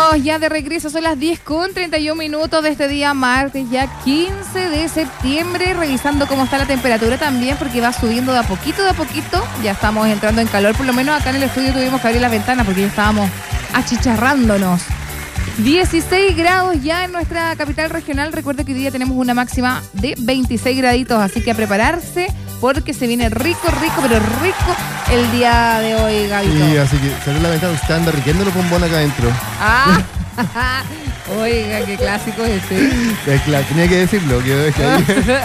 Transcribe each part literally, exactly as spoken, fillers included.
Estamos ya de regreso, son las diez con treinta y un minutos de este día martes, ya quince de septiembre, revisando cómo está la temperatura también, porque va subiendo de a poquito, de a poquito, ya estamos entrando en calor, por lo menos acá en el estudio tuvimos que abrir las ventanas porque ya estábamos achicharrándonos. dieciséis grados ya en nuestra capital regional, recuerda que hoy día tenemos una máxima de veintiséis graditos, así que a prepararse porque se viene rico, rico, pero rico el día de hoy, Gabito. Sí, así que salió la ventana, usted anda riquendo los bombones acá adentro. Ah, oiga, qué clásico es ese. Es claro, tenía que decirlo, que dejé ahí.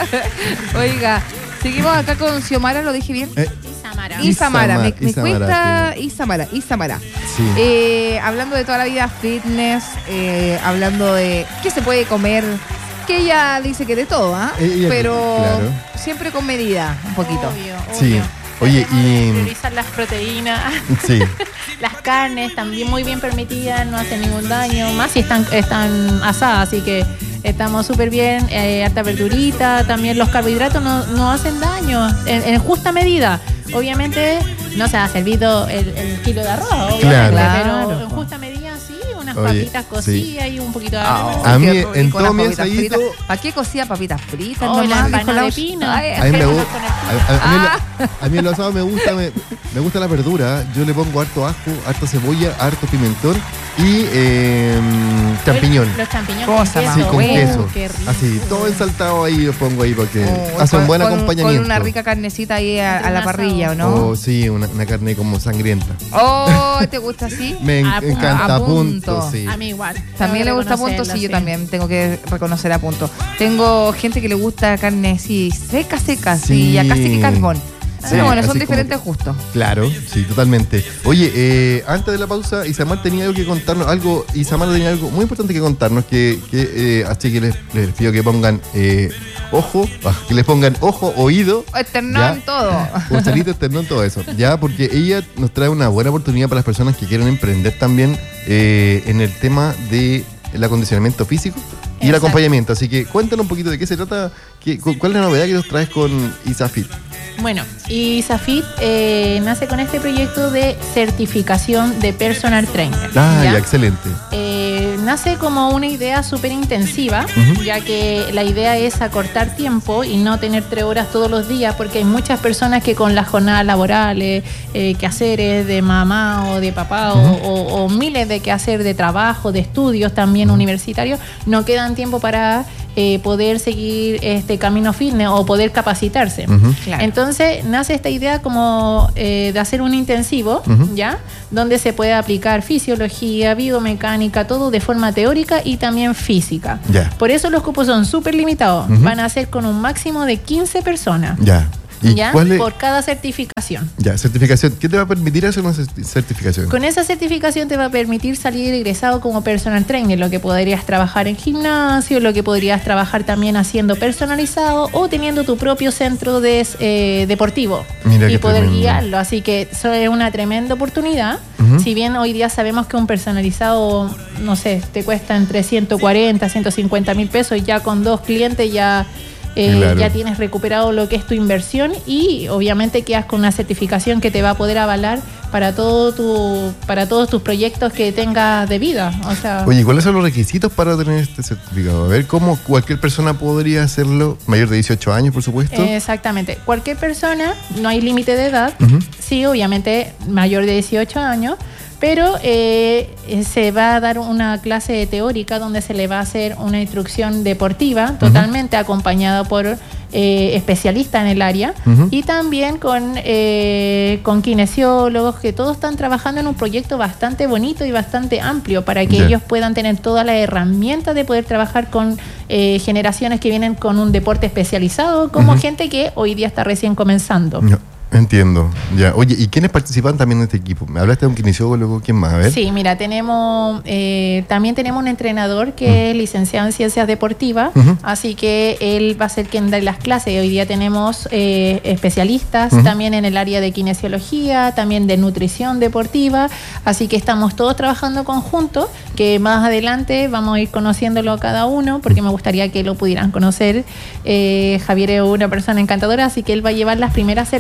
Oiga, seguimos acá con Xiomara, ¿lo dije bien? Eh, Isamara. Isamara, me, me Isamara, cuesta sí. Isamara, Isamara. Sí. Eh, hablando de toda la vida fitness, eh, hablando de qué se puede comer, que ella dice que de todo, ¿ah? Ella- Pero claro. siempre con medida, un poquito. Obvio, obvio. Sí. Oye, Tratemos de y- priorizar las proteínas, Sí. las carnes también muy bien permitidas, no hacen ningún daño, más si están, están asadas, así que estamos súper bien, eh, harta verdurita, también los carbohidratos no, no hacen daño, en, en justa medida. Obviamente no se ha servido el, el kilo de arroz, obviamente, Claro. pero en justa medida sí, unas Oye, papitas cocidas y un poquito de Ah, arroz. A mí, qué en rico, todo unas mi papitas ensayito- fritas. ¿Para qué cocía papitas fritas? Oh, la nomás? empanada Dijo la- de pino. Ay, A mí, me, Hacemos gu- con el- a, a- a mí Ah. lo- a mí en los asados me gusta, me, me gusta la verdura. Yo le pongo harto ajo, harto cebolla, harto pimentón y eh, champiñón. Los champiñones Cosa con más Sí, queso. con bueno, queso. Qué rico. Así, todo ensaltado ahí lo pongo ahí porque Oh, hace un con- buen con- acompañamiento. Con una rica carnecita ahí a, Entre a la un parrilla, ¿o asado. no? Oh, sí, una, una carne como sangrienta. Oh, ¿te gusta así? Me en- A punto. encanta A a punto. punto, sí. A mí igual. También le Tengo que gusta a punto, reconocerlo, sí, yo también tengo que reconocer a punto. Tengo gente que le gusta carne así, seca, seca, sí, Sí. ya casi que carbón. Sí, Pero bueno, son así diferentes como- gustos. Claro, sí, totalmente. Oye, eh, antes de la pausa, Isamar tenía algo que contarnos, algo, Isamar tenía algo muy importante que contarnos, que, que eh, así que les, les pido que pongan eh, ojo, ah, que les pongan ojo, oído, Esternón, Ya. todo. Ursalito, esternón, todo eso. Ya, porque ella nos trae una buena oportunidad para las personas que quieren emprender también eh, en el tema de el acondicionamiento físico y el Exacto. acompañamiento. Así que cuéntanos un poquito de qué se trata, qué, cu- cuál es la novedad que nos traes con Isafit. Bueno, y Safit eh, nace con este proyecto de certificación de personal trainer. Ah, ¿ya? ya, excelente. Eh, nace como una idea súper intensiva, Ujú. ya que la idea es acortar tiempo y no tener tres horas todos los días, porque hay muchas personas que con las jornadas laborales, eh, quehaceres de mamá o de papá o- Ujú. o, o miles de quehacer de trabajo, de estudios también universitarios, no quedan tiempo para eh, poder seguir este camino fitness o poder capacitarse. Ujú. Claro. Entonces nace esta idea como eh, de hacer un intensivo, Ujú. ¿ya? Donde se puede aplicar fisiología, biomecánica, todo de forma teórica y también física. Ya. Por eso los cupos son súper limitados. Ujú. Van a ser con un máximo de quince personas, Ya. ¿Y ¿ya? cuál es? Por cada certificación. Ya, certificación. ¿Qué te va a permitir hacer una cer- certificación? Con esa certificación te va a permitir salir egresado como personal trainer, lo que podrías trabajar en gimnasio, lo que podrías trabajar también haciendo personalizado o teniendo tu propio centro de, eh, deportivo Mira y qué poder tremendo. guiarlo. Así que eso es una tremenda oportunidad. Ujú. Si bien hoy día sabemos que un personalizado, no sé, te cuesta entre ciento cuarenta, ciento cincuenta mil pesos, ya con dos clientes ya... Eh, Claro. ya tienes recuperado lo que es tu inversión y obviamente quedas con una certificación que te va a poder avalar para todo tu para todos tus proyectos que tengas de vida. O sea, Oye, ¿cuáles son los requisitos para tener este certificado? A ver, ¿cómo cualquier persona podría hacerlo? Mayor de dieciocho años, por supuesto. exactamente. Cualquier persona, no hay límite de edad. Ujú. Sí, obviamente mayor de dieciocho años, pero eh, se va a dar una clase teórica donde se le va a hacer una instrucción deportiva totalmente acompañada por eh, especialistas en el área Ujú. y también con, eh, con kinesiólogos que todos están trabajando en un proyecto bastante bonito y bastante amplio para que Ya. ellos puedan tener todas las herramientas de poder trabajar con eh, generaciones que vienen con un deporte especializado como Ujú. gente que hoy día está recién comenzando. No, entiendo. Ya. Oye, ¿y quiénes participan también en este equipo? ¿Me hablaste de un kinesiólogo? ¿Quién más? A ver. Sí, mira, tenemos eh, también tenemos un entrenador que es licenciado en ciencias deportivas, Ujú. así que él va a ser quien da las clases. Hoy día tenemos eh, especialistas Ujú. también en el área de kinesiología, también de nutrición deportiva, así que estamos todos trabajando conjuntos, que más adelante vamos a ir conociéndolo a cada uno, porque me gustaría que lo pudieran conocer. Eh, Javier es una persona encantadora, así que él va a llevar las primeras certificaciones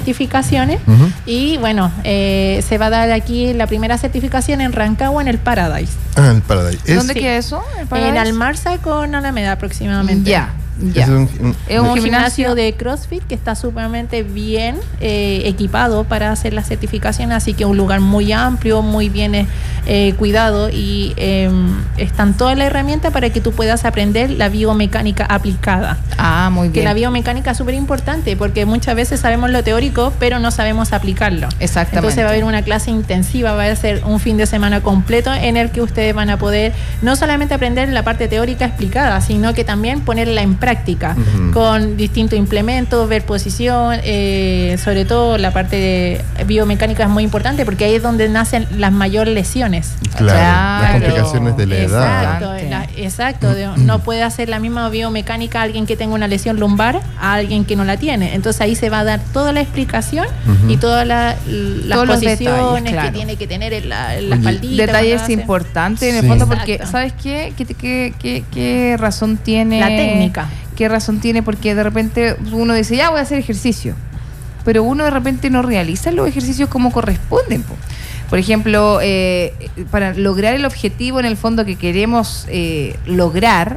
certificaciones. Ujú. Y bueno, eh, se va a dar aquí la primera certificación en Rancagua, en el Paradise. Ah, el Paradise. Es, ¿Dónde Sí. queda eso? ¿El En Paradise? Almarza con Alameda aproximadamente. Ya, ya. es un, un- Es Un un gimnasio gimnasio de CrossFit que está sumamente bien eh, equipado para hacer la certificación, así que un lugar muy amplio, muy bien eh, eh, cuidado y eh, están todas las herramientas para que tú puedas aprender la biomecánica aplicada. Ah, muy Que bien. la biomecánica es súper importante porque muchas veces sabemos lo teórico, pero no sabemos aplicarlo. Exactamente. Entonces va a haber una clase intensiva, va a ser un fin de semana completo en el que ustedes van a poder no solamente aprender la parte teórica explicada, sino que también ponerla en práctica Ujú. con distintos implementos, ver posición, eh, sobre todo la parte de biomecánica es muy importante porque ahí es donde nacen las mayores lesiones. Claro, Claro. las complicaciones de la edad. Exacto, Bastante. la- exacto. de- no puede hacer la misma biomecánica alguien que tenga una lesión lumbar a alguien que no la tiene. Entonces ahí se va a dar toda la explicación Ujú. y todas la- las Todos los posiciones detalles, claro. que tiene que tener en la, en la Oye, espaldita. Detalles cuando hace. importantes en el Sí. fondo porque, Exacto. ¿sabes qué? ¿Qué, qué, qué, qué razón tiene? La técnica. ¿Qué razón tiene? Porque de repente uno dice, ya voy a hacer ejercicio, pero uno de repente no realiza los ejercicios como corresponden, po. Por ejemplo, eh, para lograr el objetivo en el fondo que queremos eh, lograr,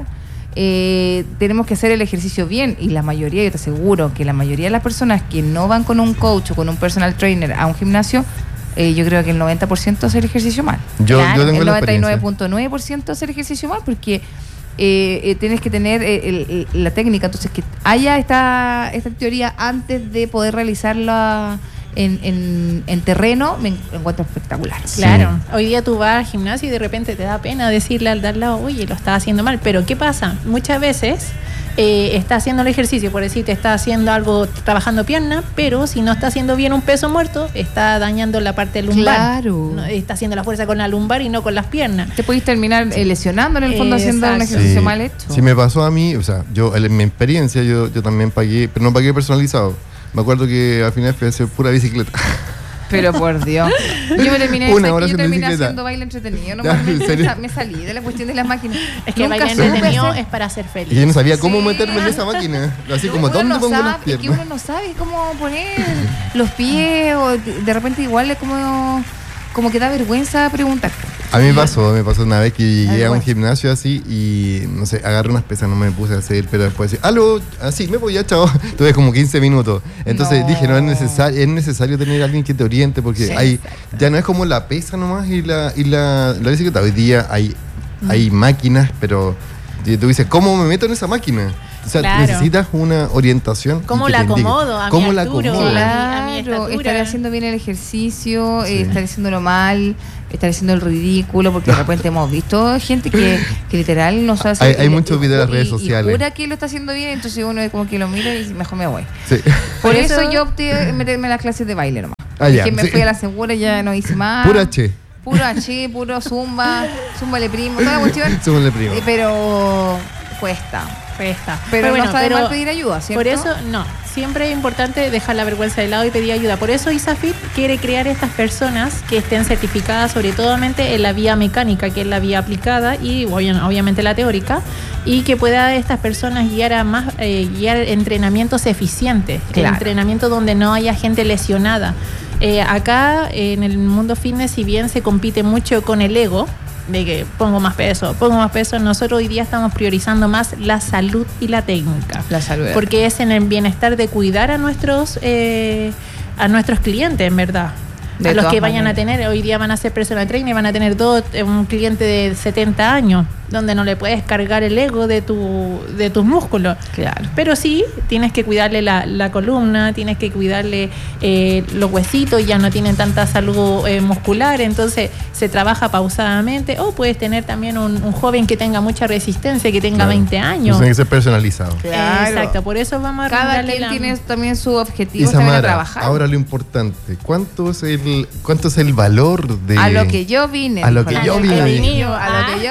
eh, tenemos que hacer el ejercicio bien. Y la mayoría, yo te aseguro que la mayoría de las personas que no van con un coach o con un personal trainer a un gimnasio, eh, yo creo que el noventa por ciento hace el ejercicio mal. Yo, Claro, yo tengo El la noventa y nueve experiencia. punto nueve por ciento hacer ejercicio mal porque eh, eh, tienes que tener eh, el- el- la técnica. Entonces, que haya esta, esta teoría antes de poder realizarla en, en, en terreno, me en- encuentro espectacular. Sí. Claro, hoy día tú vas al gimnasio y de repente te da pena decirle al de al lado, oye, lo estás haciendo mal. Pero ¿qué pasa? Muchas veces eh, está haciendo el ejercicio, por decirte, está haciendo algo, trabajando pierna, pero si no está haciendo bien un peso muerto, está dañando la parte lumbar. Claro. No, está haciendo la fuerza con la lumbar y no con las piernas. Te podéis terminar eh, lesionando en el fondo haciendo un Exacto. ejercicio Sí. mal hecho. Sí, me pasó a mí, o sea, yo en mi experiencia yo, yo también pagué, pero no pagué personalizado. Me acuerdo que al final fui a hacer pura bicicleta. Pero por Dios. Yo me terminé, Una ¿sabes hora qué? Yo haciendo terminé bicicleta. haciendo baile entretenido. No, Ya, me, ¿en serio? me salí de la cuestión de las máquinas. Es que Nunca bailar supe entretenido hacer- es para ser feliz. Y yo no sabía cómo Sí. meterme en esa máquina. Así como, Uno ¿dónde no pongo sabe, las es que piernas? uno no sabe cómo poner los pies o de de repente igual es como, como que da vergüenza preguntar. A mí me pasó, me pasó una vez que llegué Ay, a un bueno. gimnasio así y, no sé, agarré unas pesas, no me puse a hacer, pero después decía, aló, así, me voy ya, chao. Tuve como quince minutos. Entonces No. dije, no es necesario, es necesario tener a alguien que te oriente porque Sí, hay, exacto. ya no es como la pesa nomás y la, y la, la bicicleta. Hoy día hay, hay máquinas, pero y tú dices, ¿cómo me meto en esa máquina? O sea, Claro. necesitas una orientación. y ¿Cómo que la te indique. acomodo a mi ¿Cómo la altura? acomodo? Claro. a mi Claro, estatura. estar haciendo bien el ejercicio, Sí. eh, estar haciéndolo mal, estar haciendo el ridículo, porque de repente hemos visto gente que, que literal no sabe hacer- Hay- hay y- muchos videos en las y- redes y sociales. jura que lo está haciendo bien, entonces uno es como que lo mira y dice, mejor me voy. Sí. Por Por eso, eso- yo opté en meterme en las clases de baile nomás. Ah, ya, Dije, me sí. fui a la segura y ya no hice más. Pura che. Puro H, puro zumba, zumba le primo, toda la cuestión. Somos el primo. Eh, pero cuesta. Cuesta. Pero, bueno, no está de pero mal pedir ayuda, ¿cierto? Por eso, no. Siempre es importante dejar la vergüenza de lado y pedir ayuda. Por eso ISAFIT quiere crear estas personas que estén certificadas sobre todo en la vía mecánica, que es la vía aplicada, y obvia- obviamente la teórica, y que pueda estas personas guiar a más eh, guiar entrenamientos eficientes, Claro. entrenamientos donde no haya gente lesionada. Eh, acá eh, en el mundo fitness, si bien se compite mucho con el ego, de que pongo más peso, pongo más peso, nosotros hoy día estamos priorizando más la salud y la técnica. La salud. Porque es en el bienestar de cuidar a nuestros eh, a nuestros clientes, en verdad. De a los todas que vayan maneras. a tener, hoy día van a ser personal trainer, van a tener dos, eh, un cliente de setenta años, donde no le puedes cargar el ego de tu de tus músculos. Claro. Pero sí, tienes que cuidarle la, la columna, tienes que cuidarle eh, los huesitos, ya no tienen tanta salud eh, muscular, entonces se trabaja pausadamente. O puedes tener también un, un joven que tenga mucha resistencia, que tenga Claro. veinte años. Tiene que ser personalizado. Claro. Exacto, por eso vamos a Cada brindarle quien la- tiene también su objetivo, Y saber Samara, trabajar. ahora lo importante, ¿cuánto es el, cuánto es el valor de... A lo que yo vine. A lo dijo que la yo chica. vine. A lo que yo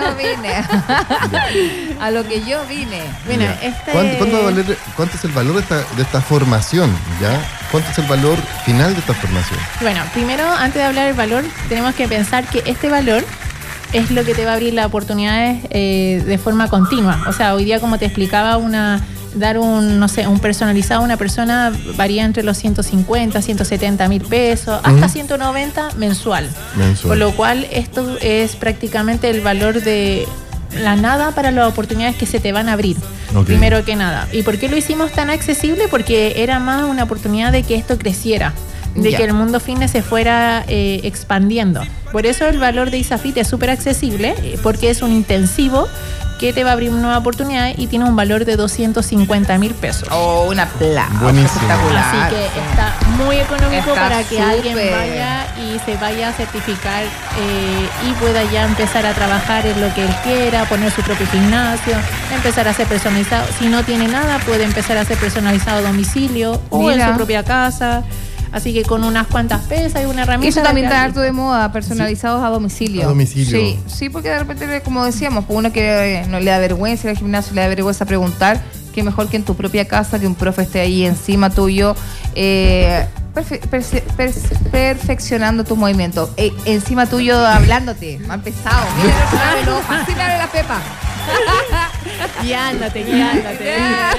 vine. A lo que yo vine. Bueno, Ya. este- ¿Cuánto, cuánto, va a valer- cuánto es el valor de esta, de esta formación? ¿Ya? ¿Cuánto es el valor final de esta formación? Bueno, primero, antes de hablar del valor, tenemos que pensar que este valor es lo que te va a abrir las oportunidades eh, de forma continua. O sea, hoy día, como te explicaba, una dar un, no sé, un personalizado a una persona varía entre los ciento cincuenta, ciento setenta mil pesos, hasta ¿Mm? ciento noventa mensual. Mensual. Con lo cual, esto es prácticamente el valor de la nada para las oportunidades que se te van a abrir. Okay. Primero que nada. ¿Y por qué lo hicimos tan accesible? Porque era más una oportunidad de que esto creciera, de yeah. que el mundo fitness se fuera eh, expandiendo. Por eso el valor de ISAFIT es súper accesible, porque es un intensivo que te va a abrir una nueva oportunidad y tiene un valor de doscientos cincuenta mil pesos. Oh, una plata. Buenísimo. Espectacular. Así que está muy económico está para que super. alguien vaya y se vaya a certificar eh, y pueda ya empezar a trabajar en lo que él quiera, poner su propio gimnasio, empezar a hacer personalizado. Si no tiene nada, puede empezar a hacer personalizado a domicilio o Mira. en su propia casa. Así que con unas cuantas pesas y una herramienta. Eso también está harto de moda, personalizados sí. a domicilio. A domicilio. Sí, sí, porque de repente, como decíamos, uno que no le da vergüenza ir al gimnasio, le da vergüenza preguntar, que mejor que en tu propia casa, que un profe esté ahí encima tuyo, eh, perfe perfe perfe perfeccionando tus movimientos. Eh, encima tuyo hablándote, más pesado. Mira, no, así me abre la pepa. Guiándote, guiándote.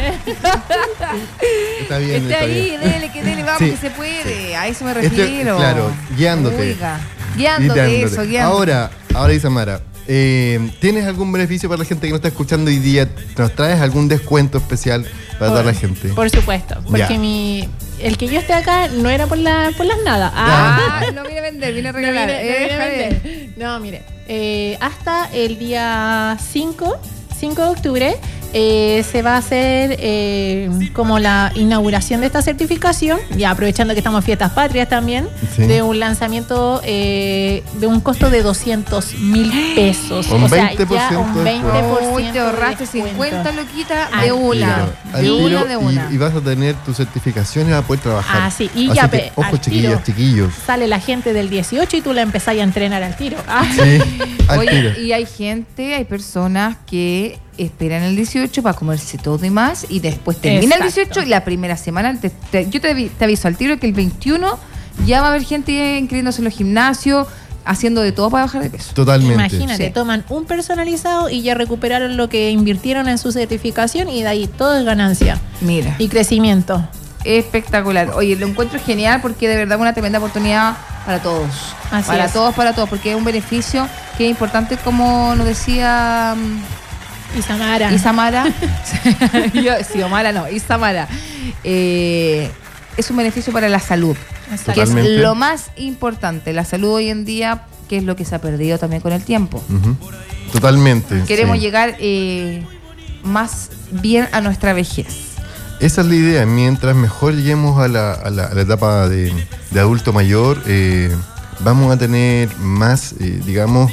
Está bien. Esté está ahí, bien. dele, que dele, vamos, sí, que se puede. Sí. A eso me refiero. Este, claro, guiándote. Oiga, guiándote, guiándote. eso, guiándote. Ahora, ahora Isamara, eh, ¿tienes algún beneficio para la gente que no está escuchando hoy día? ¿Nos traes algún descuento especial para por, dar a la gente? Por supuesto, porque ya. mi... El que yo esté acá no era por, la, por las nada. Ah, no vine a vender, vine a regalar. No, vine, no, vine a vender. no mire, eh, hasta el día cinco de octubre eh, se va a hacer eh, como la inauguración de esta certificación, ya aprovechando que estamos en fiestas patrias también, sí. de un lanzamiento eh, de un costo de doscientos mil pesos. Un o veinte por ciento sea, ya un veinte por ciento. Uy, te ahorraste cincuenta loquitas de una. De una, de una. Y, y vas a tener tu certificación y vas a poder trabajar. Ah, sí. Y Así ya, que, pe, ojo, chiquillas, chiquillos. Sale la gente del dieciocho y tú la empezás a entrenar al tiro. Ah. Sí, al Oye, tiro. y hay gente, hay personas que esperan el dieciocho para comerse todo y más y después termina Exacto. el dieciocho y la primera semana te, te, yo te, te aviso al tiro que el veintiuno ya va a haber gente inscribiéndose en los gimnasios, haciendo de todo para bajar de peso. Totalmente. Imagínate, sí. toman un personalizado y ya recuperaron lo que invirtieron en su certificación y de ahí todo es ganancia. Mira. Y crecimiento. Espectacular. Oye, lo encuentro genial porque de verdad es una tremenda oportunidad para todos. Así para es. todos, para todos, porque es un beneficio que es importante, como nos decía Isamara. Isamara. Yo, sí, Omara no, Isamara. Eh, es un beneficio para la salud, que es lo más importante. La salud hoy en día, que es lo que se ha perdido también con el tiempo. Uh-huh. Totalmente. Queremos sí. llegar eh, más bien a nuestra vejez. Esa es la idea. Mientras mejor lleguemos a la, a la, a la etapa de, de adulto mayor, eh, vamos a tener más, eh, digamos,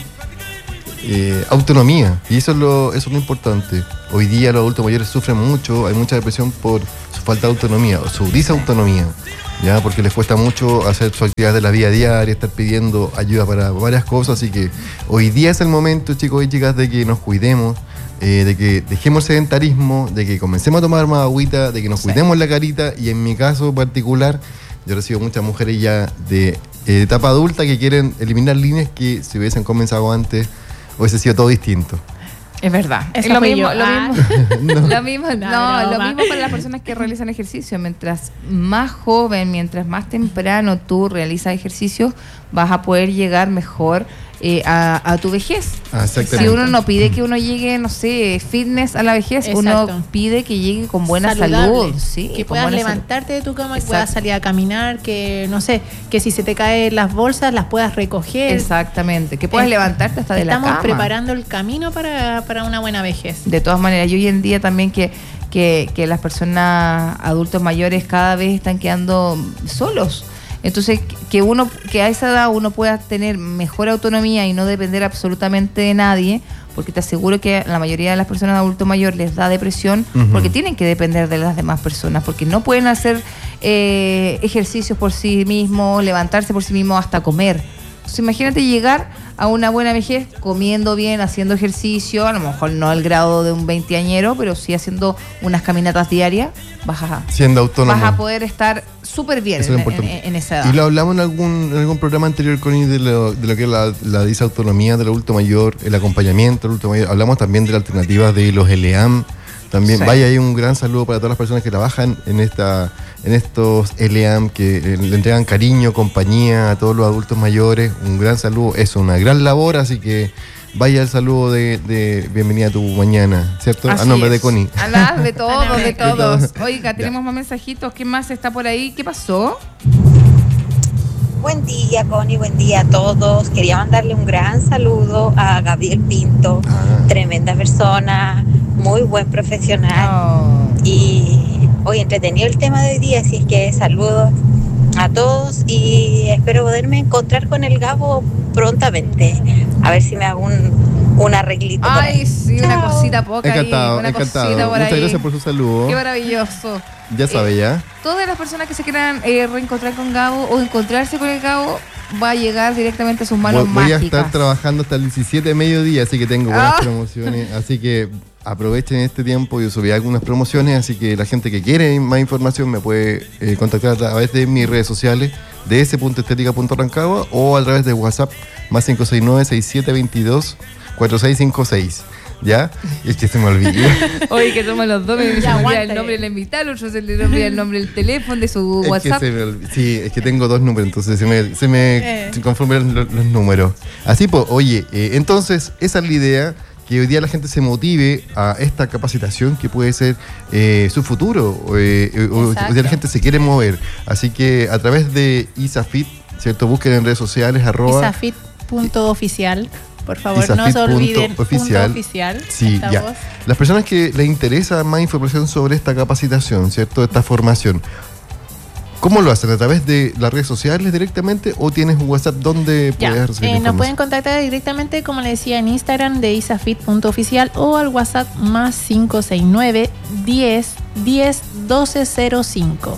eh, autonomía. Y eso es, lo, eso es lo importante. Hoy día los adultos mayores sufren mucho, hay mucha depresión por su falta de autonomía o su disautonomía, ¿ya? Porque les cuesta mucho hacer su actividad de la vida diaria, estar pidiendo ayuda para varias cosas. Así que hoy día es el momento, chicos y chicas, de que nos cuidemos. Eh, de que dejemos el sedentarismo, de que comencemos a tomar más agüita, de que nos sí. cuidemos la carita. Y en mi caso particular, yo recibo muchas mujeres ya de eh, etapa adulta que quieren eliminar líneas que si hubiesen comenzado antes hubiese sido todo distinto. Es verdad. Es lo mismo, yo. lo ah. mismo, no. lo mismo, no, no lo mismo para las personas que realizan ejercicio. Mientras más joven, mientras más temprano tú realizas ejercicio, vas a poder llegar mejor eh, a, a tu vejez. Ah, si uno no pide que uno llegue, no sé, fitness a la vejez, Exacto. uno pide que llegue con buena Saludable. salud, sí, que puedas levantarte salud. de tu cama, que Exacto. puedas salir a caminar, que no sé, que si se te caen las bolsas las puedas recoger. Exactamente, que puedas es, levantarte hasta de la cama. Estamos preparando el camino para, para una buena vejez. De todas maneras, y hoy en día también que, que, que las personas adultos mayores cada vez están quedando solos. Entonces, que uno, que a esa edad uno pueda tener mejor autonomía y no depender absolutamente de nadie, porque te aseguro que la mayoría de las personas adultos mayores les da depresión, uh-huh. porque tienen que depender de las demás personas, porque no pueden hacer eh, ejercicios por sí mismos, levantarse por sí mismos, hasta comer. Entonces, imagínate llegar a una buena vejez comiendo bien, haciendo ejercicio, a lo mejor no al grado de un veinteañero, pero sí haciendo unas caminatas diarias, vas a, siendo autónomo, vas a poder estar súper bien en, en, en esa edad. Y lo hablamos en algún, en algún programa anterior, Connie, de lo, de lo que es la, la disautonomía del adulto mayor, el acompañamiento del adulto mayor. Hablamos también de la alternativa de los L E A M, También Sí. vaya ahí un gran saludo para todas las personas que trabajan en esta en estos L E A M, que eh, le entregan cariño, compañía a todos los adultos mayores. Un gran saludo, es una gran labor, así que vaya el saludo de, de bienvenida a tu mañana, ¿cierto? Así a nombre de es. Connie. A las de todos, de De todos. todos. Oiga, tenemos más mensajitos. ¿Qué más está por ahí? ¿Qué pasó? Buen día, Connie, buen día a todos. Quería mandarle un gran saludo a Gabriel Pinto, Ah. tremenda persona, muy buen profesional. Oh. Y hoy entretenido el tema de hoy día, así es que saludos a todos y espero poderme encontrar con el Gabo prontamente. A ver si me hago un, un arreglito por Ay, ahí. sí, una Chao. cosita poca Encantado, ahí. Una encantado. cosita por Muchas ahí. gracias por su saludo. Qué maravilloso. Ya sabe, ya. Todas las personas que se quieran eh, reencontrar con Gabo o encontrarse con el Gabo va a llegar directamente a sus manos Voy, voy a mágicas. estar trabajando hasta el diecisiete de mediodía, así que tengo buenas Ah. promociones. Así que aprovechen este tiempo. Yo subí algunas promociones, así que la gente que quiere más información me puede eh, contactar a través de mis redes sociales, de ese punto estética punto rancagua, o a través de WhatsApp, más cinco seis nueve, seis siete dos dos, cuatro seis cinco seis. ¿Ya? Y es que se me olvidó. Oye, que somos los dos, me se me olvida aguante. el nombre de la invitada, el otro se le olvida el nombre del teléfono, de su Es que WhatsApp. se me olvi- sí, es que tengo dos números, entonces se me, se me Eh. se confunden los, los números. Así pues, oye, eh, entonces esa es la idea, que hoy día la gente se motive a esta capacitación que puede ser eh, su futuro. eh, eh, o- Exacto. hoy día la gente se quiere mover. Así que a través de ISAFIT, ¿cierto? Busquen en redes sociales, arroba. Isafit punto oficial. Por favor, no Isafit se olviden. punto oficial. Punto oficial. Sí, Esta ya. voz. Las personas que les interesa más información sobre esta capacitación, ¿cierto? Esta formación, ¿cómo lo hacen? ¿A través de las redes sociales directamente o tienes un WhatsApp donde Ya, puedes recibir eh, nos información? pueden contactar directamente, como le decía, en Instagram de isafit punto oficial o al WhatsApp más cinco seis nueve, diez, diez, doce cero cinco.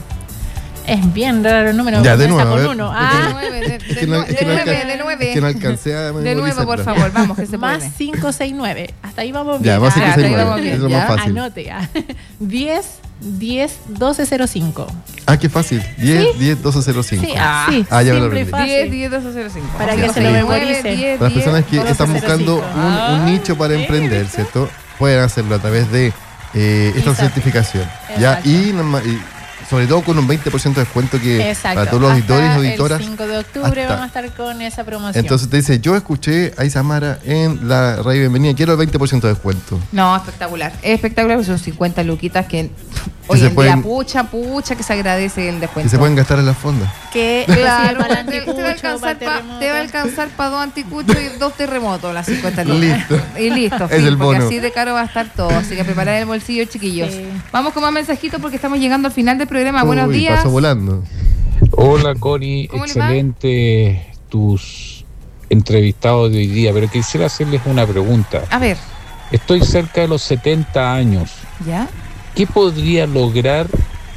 Es bien raro el número. Ya, de comienza nuevo, a con ver. uno. De Ah, nueve, de, Es que de no- nue- es que de no nueve, alca- de nueve. Es que no alcancé a De nuevo, por memorizarla. favor, vamos, que se más puede. cinco seis nueve. Hasta ahí vamos Ya, bien. más Ah, cinco, seis, cinco seis nueve, nueve. bien, Eso es ya. más fácil. Anote. ah. diez, diez, doce cero cinco. Ah, qué fácil. diez, diez, doce cero cinco. Sí, Ah. sí, Ah, ya me lo simple y aprendí. fácil. diez, diez, doce cero cinco. Para que cinco, se lo seis, memoricen. nueve, diez, Para las personas que doce están cero buscando cinco. un, un nicho para Ah, emprender, ¿viste? ¿cierto? Pueden hacerlo a través de eh, esta Isafit. certificación. ¿Ya? Exacto. Y, norma- y sobre todo con un veinte por ciento de descuento que Exacto. para todos los Hasta auditores y auditoras. El cinco de octubre hasta- vamos a estar con esa promoción. Entonces te dice, yo escuché a Isamara en la radio Bienvenida, quiero el veinte por ciento de descuento. No, espectacular. Es espectacular, son cincuenta luquitas que hoy se en pueden- día, pucha, pucha, que se agradece el descuento. Que se pueden gastar en las fondas. que Claro, para el te, te va a anticucho, alcanzar para el pa- terremoto. te va a alcanzar para dos anticuchos y dos terremotos, las cincuenta lucas. Listo. Y listo, Es fin, el porque bono. así de caro va a estar todo. Así que preparar el bolsillo, chiquillos. Sí. Vamos con más mensajitos porque estamos llegando al final del programa. Buenos Uy, días. pasó volando. Hola Cori, ¿Cómo le va? excelente tus entrevistados de hoy día, pero quisiera hacerles una pregunta. A ver, Estoy cerca de los setenta años. ¿ya? ¿Qué podría lograr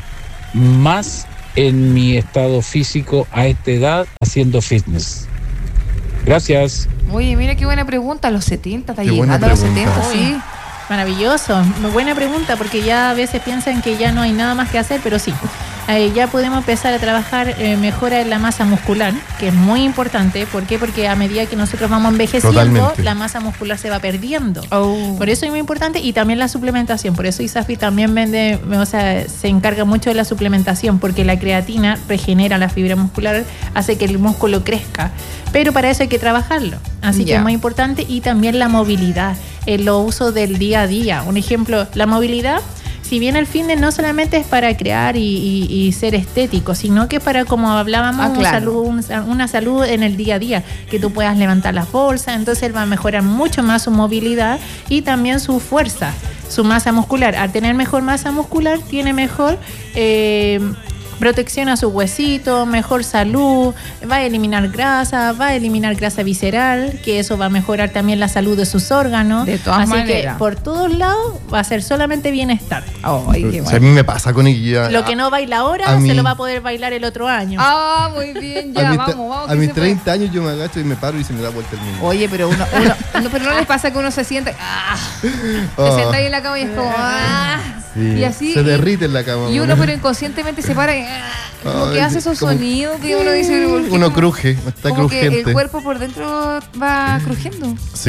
más en mi estado físico a esta edad haciendo fitness? Gracias. Oye, mira qué buena pregunta. A los setenta, está Qué buena llegando a los pregunta. setenta, sí. Maravilloso, muy buena pregunta, porque ya a veces piensan que ya no hay nada más que hacer, pero sí, eh, ya podemos empezar a trabajar eh, mejora en la masa muscular, que es muy importante. ¿Por qué? Porque a medida que nosotros vamos envejeciendo, Totalmente. la masa muscular se va perdiendo. Oh. Por eso es muy importante, y también la suplementación. Por eso Isafi también vende, o sea, se encarga mucho de la suplementación, porque la creatina regenera la fibra muscular, hace que el músculo crezca. Pero para eso hay que trabajarlo. Así que Ya. es muy importante. Y también la movilidad, el uso del día a día. Un ejemplo, la movilidad, si bien el fitness no solamente es para crear y, y- y ser estético, sino que es para, como hablábamos, Ah, un claro. salud, un- una salud en el día a día, que tú puedas levantar las bolsas. Entonces él va a mejorar mucho más su movilidad y también su fuerza, su masa muscular. Al tener mejor masa muscular, tiene mejor eh, protección a sus huesitos, mejor salud, va a eliminar grasa, va a eliminar grasa visceral, que eso va a mejorar también la salud de sus órganos. De todas Así maneras. que por todos lados va a ser solamente bienestar. Ay, qué O sea, a bueno. mí me pasa con ella. Lo que no baila ahora a mí- se lo va a poder bailar el otro año. Ah, muy bien, A, ya, mis, vamos, tre- vamos. a que mis se puede. treinta años yo me agacho y me paro y se me da vuelta el mundo. Oye, pero uno, uno no, pero no les pasa que uno se sienta, ah, Oh, se sienta ahí en la cama y es como, ah, sí, y así, se y- derrite en la cama. y uno pero inconscientemente se para y, ah, como Ay, que hace esos como- sonidos que uno dice, ¿por qué Uno como- cruje, está como que crujiente. el cuerpo por dentro va crujiendo. Sí,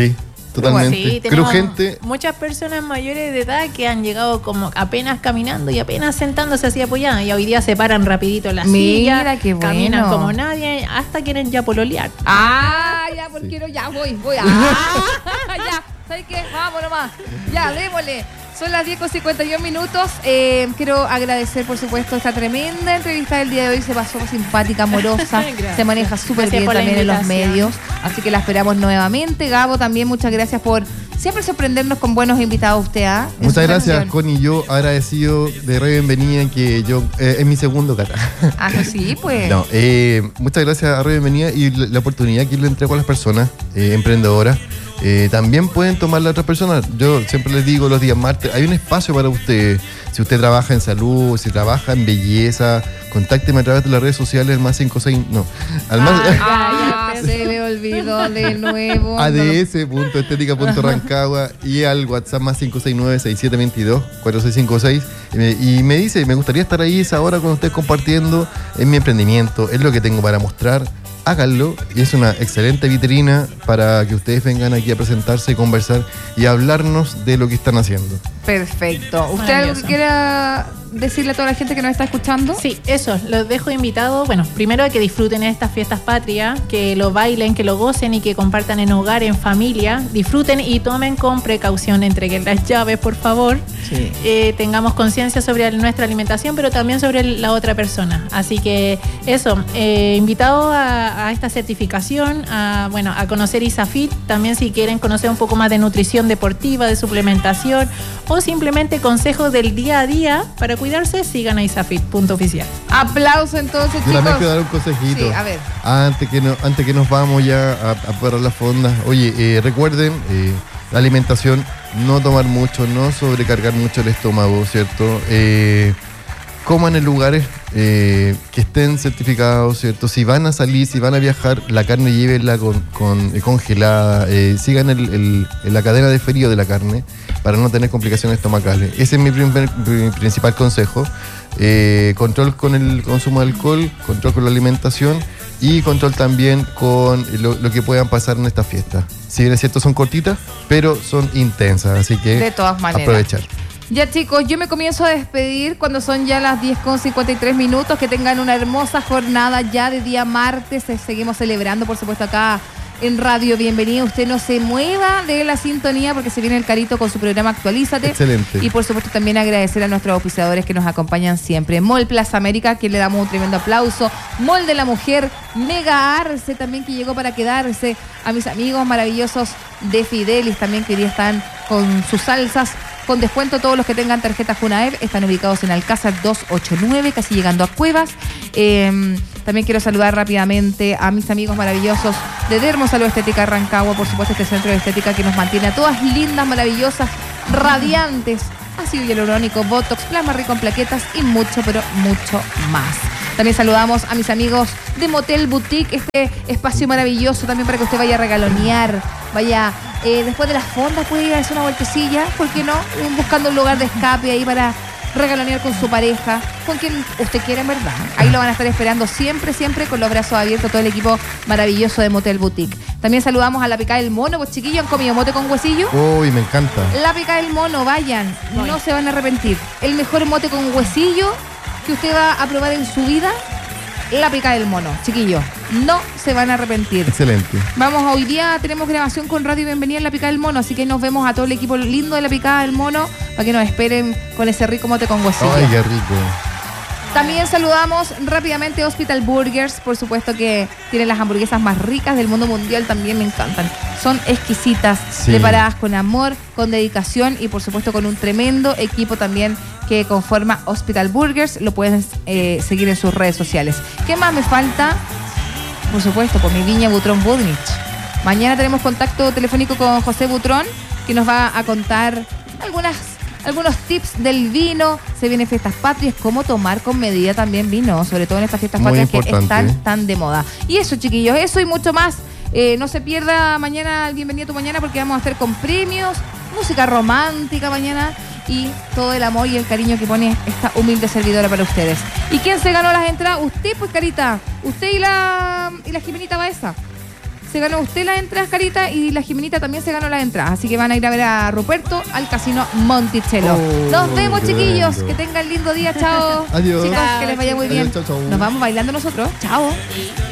Totalmente. Sí, tenemos Crujente. muchas personas mayores de edad que han llegado como apenas caminando y apenas sentándose así apoyadas y hoy día se paran rapidito en la Mira, silla, qué bueno. caminan como nadie, hasta quieren ya pololear. Ah, ya, porque no, ya voy, voy. Ah, ya, ¿sabes qué? Vamos nomás. Ya, démosle. Son las diez con cincuenta y uno minutos. Eh, quiero agradecer, por supuesto, esta tremenda entrevista del día de hoy. Se pasó simpática, amorosa. Se maneja súper Gracias bien por la también en los invitación. medios. Así que la esperamos nuevamente. Gabo, también muchas gracias por siempre sorprendernos con buenos invitados usted. ¿Ah? En Muchas su gracias, canción. Connie. Yo agradecido de re bienvenida que yo eh, es mi segundo cata. Ah, pues sí, pues. No, eh, muchas gracias a re bienvenida y la, la oportunidad que le entrego a las personas eh, emprendedoras. Eh, también pueden tomarla a otras personas. Yo siempre les digo los días martes, hay un espacio para ustedes. Si usted trabaja en salud, si trabaja en belleza, contácteme a través de las redes sociales, el más cinco seis, no, al más Ah, ya se le olvidó de nuevo. A D S punto estética punto rancagua y al WhatsApp más cinco seis nueve, seis siete dos dos, cuatro seis cinco seis y me, y me dice, me gustaría estar ahí esa hora con ustedes compartiendo en mi emprendimiento, es lo que tengo para mostrar. Háganlo y es una excelente vitrina para que ustedes vengan aquí a presentarse, conversar y hablarnos de lo que están haciendo. Perfecto. ¿Usted algo que Maravilloso. quiera decirle a toda la gente que nos está escuchando? Sí, eso, los dejo invitados. Bueno, primero que disfruten estas fiestas patrias, que lo bailen, que lo gocen y que compartan en hogar, en familia. Disfruten y tomen con precaución, entreguen las llaves, por favor. Sí. Eh, tengamos conciencia sobre nuestra alimentación, pero también sobre la otra persona. Así que eso, eh, invitado a, a esta certificación, a, bueno, a conocer ISAFIT. También si quieren conocer un poco más de nutrición deportiva, de suplementación o simplemente consejos del día a día para cuidarse, sigan a ISAFIT, punto oficial. Aplauso entonces, Yo también chicos. quiero dar un consejito. Sí, a ver. Antes que, no, antes que nos vamos ya a, a parar las fondas, oye, eh, recuerden, eh, la alimentación, no tomar mucho, no sobrecargar mucho el estómago, ¿cierto? Eh, coman en lugares eh, que estén certificados, ¿cierto? Si van a salir, si van a viajar, la carne llévenla con, con, eh, congelada, eh, sigan el, el, la cadena de frío de la carne para no tener complicaciones estomacales. Ese es mi, primer, mi principal consejo. Eh, control con el consumo de alcohol, control con la alimentación y control también con lo, lo que puedan pasar en estas fiestas. Si bien es cierto, son cortitas, pero son intensas, así que De todas maneras. aprovechar. Ya, chicos, yo me comienzo a despedir cuando son ya las diez con cincuenta y tres minutos. Que tengan una hermosa jornada ya de día martes. Eh, Seguimos celebrando, por supuesto, acá en Radio Bienvenida. Usted no se mueva de la sintonía porque se viene el Carito con su programa Actualízate. Excelente. Y por supuesto también agradecer a nuestros auspiciadores que nos acompañan siempre. Mall Plaza América, que le damos un tremendo aplauso. Mall de la Mujer, Mega Arce también, que llegó para quedarse. A mis amigos maravillosos de Fidelis también, que hoy día están con sus salsas con descuento. Todos los que tengan tarjeta Junaev están ubicados en Alcázar doscientos ochenta y nueve, casi llegando a Cuevas. Eh, también quiero saludar rápidamente a mis amigos maravillosos de Dermo Salud Estética Rancagua, por supuesto este centro de estética que nos mantiene a todas lindas, maravillosas, radiantes, ácido hialurónico, botox, plasma rico en plaquetas y mucho, pero mucho más. También saludamos a mis amigos de Motel Boutique, este espacio maravilloso también para que usted vaya a regalonear, vaya, eh, después de las fondas puede ir a hacer una vueltecilla, ¿por qué no? Buscando un lugar de escape ahí para regalonear con su pareja, con quien usted quiera en verdad. Ahí lo van a estar esperando siempre, siempre con los brazos abiertos todo el equipo maravilloso de Motel Boutique. También saludamos a La Picada del Mono, pues chiquillos, ¿han comido mote con huesillo? Uy, me encanta. La Picada del Mono, vayan, no se van a arrepentir. El mejor mote con huesillo que usted va a probar en su vida, La Picada del Mono, chiquillos, no se van a arrepentir. Excelente. Vamos, hoy día tenemos grabación con Radio Bienvenida en La Picada del Mono, así que nos vemos a todo el equipo lindo de La Picada del Mono para que nos esperen con ese rico mote con huesillo. Ay, qué rico. También saludamos rápidamente Hospital Burgers, por supuesto que tienen las hamburguesas más ricas del mundo mundial, también me encantan. Son exquisitas, Sí. preparadas con amor, con dedicación y por supuesto con un tremendo equipo también que conforma Hospital Burgers. Lo pueden eh, seguir en sus redes sociales. ¿Qué más me falta? Por supuesto, por mi viña Butrón Budnich. Mañana tenemos contacto telefónico con José Butrón, que nos va a contar algunas algunos tips del vino. Se vienen fiestas patrias, cómo tomar con medida también vino, sobre todo en estas fiestas Muy patrias que importante. están tan de moda. Y eso, chiquillos, eso y mucho más. Eh, no se pierda mañana el Bienvenido a tu Mañana, porque vamos a estar con premios, música romántica mañana y todo el amor y el cariño que pone esta humilde servidora para ustedes. ¿Y quién se ganó las entradas? Usted, pues, Carita. Usted y la, y la Jimenita Baeza. se ganó usted las entradas, Carita, y la Jimenita también se ganó las entradas. Así que van a ir a ver a Ruperto al Casino Monticello. Oh, Nos vemos, qué chiquillos. lindo. Que tengan lindo día. Chao. Adiós. Chicos, que les vaya muy bien. Adiós, chao, chao. Nos vamos bailando nosotros. Chao.